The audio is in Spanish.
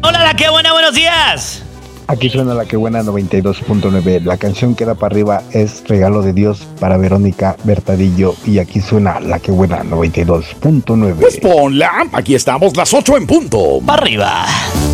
Hola, la que buena, buenos días. Aquí suena la que buena 92.9. La canción que da para arriba es Regalo de Dios para Verónica Bertadillo. Y aquí suena la que buena 92.9. Pues ponla, aquí estamos las 8 en punto. Para arriba.